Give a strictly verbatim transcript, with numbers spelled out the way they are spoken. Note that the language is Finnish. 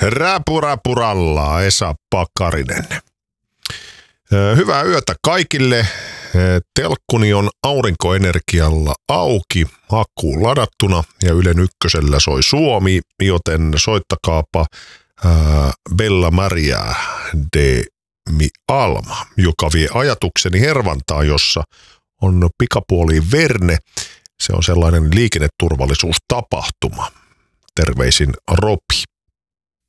Räpurapuralla Esa Pakarinen. Hyvää yötä kaikille. Telkkuni on aurinkoenergialla auki, akkuun ladattuna ja Ylen ykkösellä soi Suomi, joten soittakaapa ää, Bella Maria de mi Alma, joka vie ajatukseni Hervantaa, jossa on pikapuoliin Verne. Se on sellainen liikenneturvallisuustapahtuma. Terveisin Ropi.